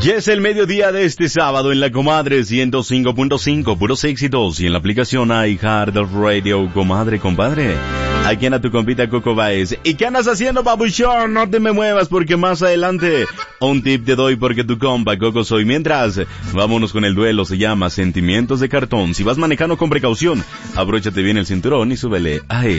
Ya es el mediodía de este sábado en la Comadre 105.5, puros éxitos, y en la aplicación iHeartRadio, comadre, compadre. Aquí anda tu compita Coco Baez. ¿Y qué andas haciendo, babuchón? No te me muevas porque más adelante un tip te doy porque tu compa Coco soy. Mientras, vámonos con el duelo, se llama Sentimientos de Cartón. Si vas manejando con precaución, abróchate bien el cinturón y súbele a